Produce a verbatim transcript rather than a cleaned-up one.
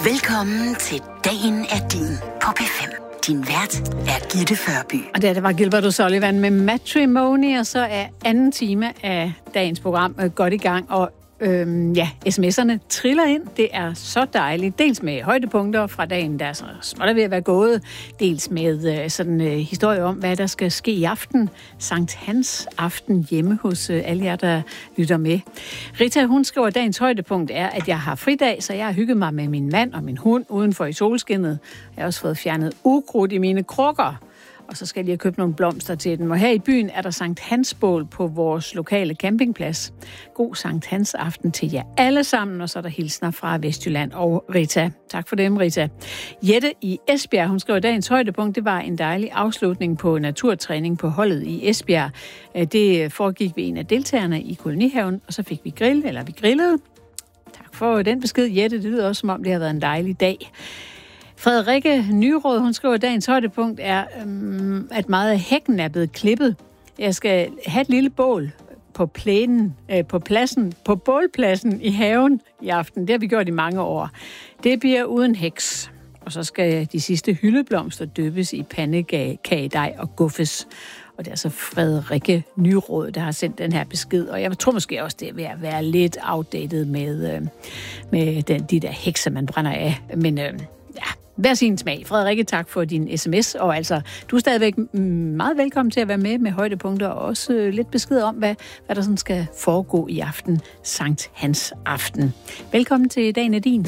Velkommen til Dagen er din på P fem. Din vært er Gitte Førby. Og det, det var Gilbert O'Sullivan med Matrimony, og så er anden time af dagens program godt i gang, og Øhm, ja, sms'erne triller ind. Det er så dejligt. Dels med højdepunkter fra dagen, der er så småt ved at være gået. Dels med øh, sådan en øh, historie om, hvad der skal ske i aften. Sankt Hans aften hjemme hos øh, alle jer, der lytter med. Rita, hun skriver, at dagens højdepunkt er, at jeg har fridag, så jeg har hygget mig med min mand og min hund udenfor i solskinnet. Jeg har også fået fjernet ukrudt i mine krukker. Og så skal jeg lige have købt nogle blomster til dem. Og her i byen er der Sankt Hans bål på vores lokale campingplads. God Sankt Hans aften til jer alle sammen. Og så er der hilsner fra Vestjylland og Rita. Tak for dem, Rita. Jette i Esbjerg, hun skriver, at dagens højdepunkt, det var en dejlig afslutning på naturtræning på holdet i Esbjerg. Det foregik ved en af deltagerne i kolonihaven, og så fik vi grill, eller vi grillede. Tak for den besked, Jette. Det lyder også, som om det har været en dejlig dag. Frederikke Nyråd, hun skriver, at dagens højdepunkt er, øhm, at meget af hækken er blevet klippet. Jeg skal have et lille bål på plænen, øh, på pladsen, på bålpladsen i haven i aften. Det har vi gjort i mange år. Det bliver uden heks. Og så skal de sidste hyldeblomster døbes i pandekagedej og guffes. Og det er så Frederikke Nyråd, der har sendt den her besked. Og jeg tror måske også, det er ved at være lidt outdated med, øh, med den, de der hekser, man brænder af. Men øh, ja, hver sin smag. Frederikke, tak for din sms. Og altså, du er stadigvæk meget velkommen til at være med med højdepunkter, og også øh, lidt besked om, hvad, hvad der sådan skal foregå i aften. Sankt Hans aften. Velkommen til Dagen er din.